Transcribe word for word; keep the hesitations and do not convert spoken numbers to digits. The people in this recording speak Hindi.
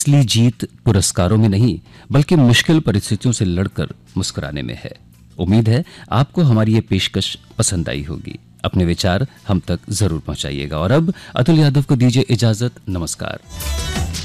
असली जीत पुरस्कारों में नहीं बल्कि मुश्किल परिस्थितियों से लड़कर मुस्कुराने में है। उम्मीद है आपको हमारी ये पेशकश पसंद आई होगी। अपने विचार हम तक जरूर पहुंचाइएगा। और अब अतुल यादव को दीजिए इजाजत। नमस्कार।